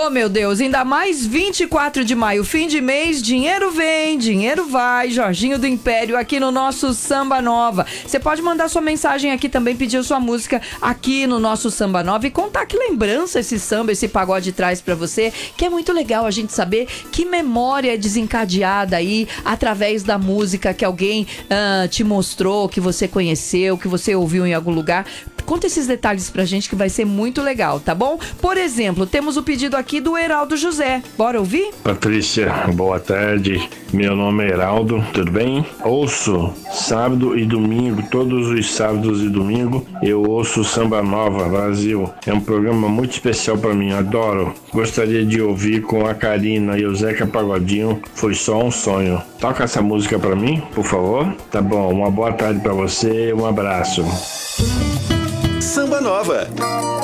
Oh, meu Deus, ainda mais 24 de maio, fim de mês, dinheiro vem, dinheiro vai. Jorginho do Império aqui no nosso Samba Nova. Você pode mandar sua mensagem aqui também, pedir sua música aqui no nosso Samba Nova e contar que lembrança esse samba, esse pagode traz pra você, que é muito legal a gente saber que memória é desencadeada aí através da música que alguém te mostrou, que você conheceu, que você ouviu em algum lugar. Conta esses detalhes pra gente que vai ser muito legal, tá bom? Por exemplo, temos o pedido aqui do Heraldo José. Bora ouvir? Patrícia, boa tarde. Meu nome é Heraldo, tudo bem? Ouço sábado e domingo, todos os sábados e domingo, eu ouço Samba Nova Brasil. É um programa muito especial pra mim, adoro. Gostaria de ouvir com a Karina e o Zeca Pagodinho, Foi Só um Sonho. Toca essa música pra mim, por favor? Tá bom, uma boa tarde pra você, um abraço. Samba Nova.